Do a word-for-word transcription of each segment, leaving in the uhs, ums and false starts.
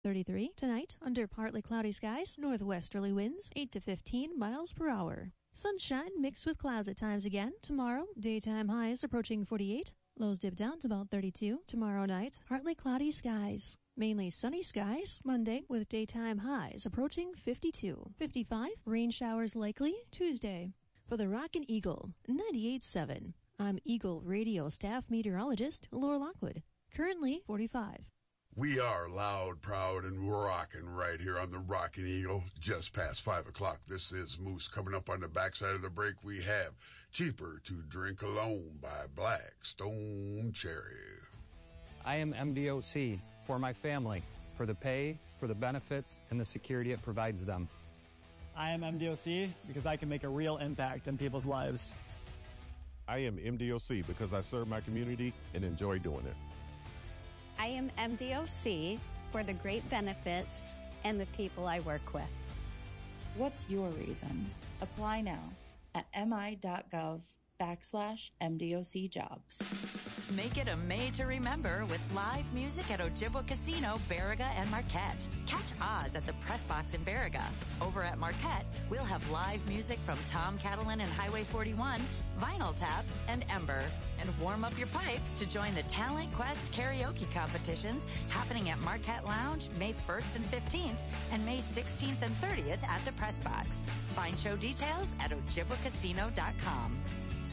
thirty-three. Tonight, under partly cloudy skies, northwesterly winds, eight to fifteen miles per hour. Sunshine mixed with clouds at times again. Tomorrow, daytime highs approaching forty-eight. Lows dip down to about thirty-two. Tomorrow night, partly cloudy skies. Mainly sunny skies Monday with daytime highs approaching fifty-two. fifty-five, rain showers likely Tuesday. For the Rockin' Eagle, ninety-eight point seven. I'm Eagle Radio staff meteorologist Laura Lockwood. Currently forty-five. We are loud, proud, and rockin' right here on the Rockin' Eagle. Just past five o'clock. This is Moose. Coming up on the backside of the break, we have Cheaper to Drink Alone by Black Stone Cherry. I am M D O C for my family, for the pay, for the benefits, and the security it provides them. I am M D O C because I can make a real impact in people's lives. I am M D O C because I serve my community and enjoy doing it. I am M D O C for the great benefits and the people I work with. What's your reason? Apply now at mi.gov backslash MDOC jobs. Make it a May to remember with live music at Ojibwa Casino, Baraga, and Marquette. Catch Oz at the Press Box in Baraga. Over at Marquette, we'll have live music from Tom Catalan and Highway forty-one, Vinyl Tap, and Ember. And warm up your pipes to join the Talent Quest karaoke competitions happening at Marquette Lounge May first and fifteenth and May sixteenth and thirtieth at the Press Box. Find show details at ojibwa casino dot com.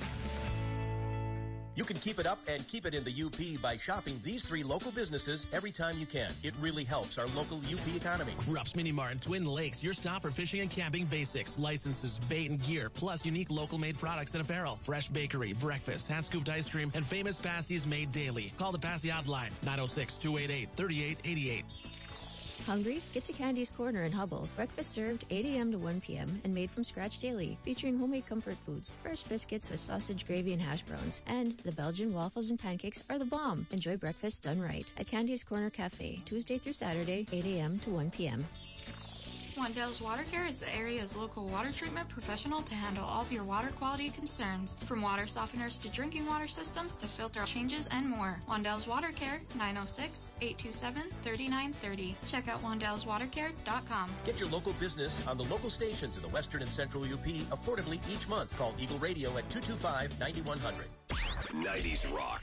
You can keep it up and keep it in the U P by shopping these three local businesses every time you can. It really helps our local U P economy. Rupp's Mini Mart in Twin Lakes, your stop for fishing and camping basics, licenses, bait and gear, plus unique local made products and apparel. Fresh bakery, breakfast, hand-scooped ice cream, and famous pasties made daily. Call the Passy Hotline, nine oh six, two eight eight, three eight eight eight. Hungry? Get to Candy's Corner in Hubble. Breakfast served eight a.m. to one p.m. and made from scratch daily, featuring homemade comfort foods, fresh biscuits with sausage gravy and hash browns, and the Belgian waffles and pancakes are the bomb. Enjoy breakfast done right at Candy's Corner Cafe, Tuesday through Saturday, eight a.m. to one p.m. Wandell's Water Care is the area's local water treatment professional to handle all of your water quality concerns, from water softeners to drinking water systems to filter changes and more. Wandell's Water Care, nine oh six, eight two seven, three nine three oh. Check out wandells water care dot com. Get your local business on the local stations in the western and central U P affordably each month. Call Eagle Radio at two two five, nine one zero zero. nineties rock.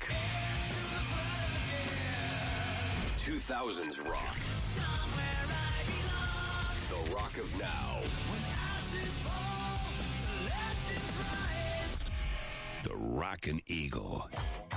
two thousands rock. The rock of now. The Rockin' Eagle.